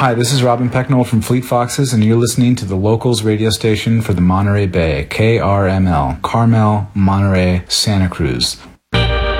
Hi, this is Robin Pecknold from Fleet Foxes, and you're listening to the Locals radio station for the Monterey Bay, KRML, Carmel, Monterey, Santa Cruz.